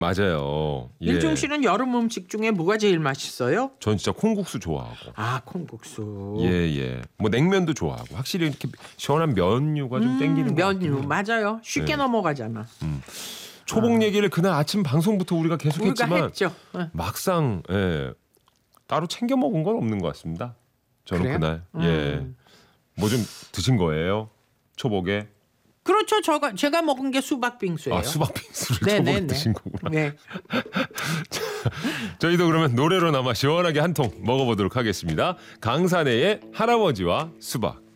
맞아요. 예. 일중 씨는 여름 음식 중에 뭐가 제일 맛있어요? 전 진짜 콩국수 좋아하고. 아, 콩국수. 예. 뭐 냉면도 좋아하고. 확실히 이렇게 시원한 면류가 좀 땡기는 것 같아요. 면류 맞아요. 쉽게 네. 넘어가잖아. 초복 얘기를 그날 아침 방송부터 우리가 우리가 계속했지만 했죠. 막상 따로 챙겨 먹은 건 없는 것 같습니다. 저는 그래요? 그날 뭐 좀 드신 거예요? 초복에? 그렇죠. 제가 먹은 게 수박 빙수예요. 아, 수박 빙수를 초복에 드신 거구나. 네. 저희도 그러면 노래로나마 시원하게 한 통 먹어보도록 하겠습니다. 강산해의 할아버지와 수박.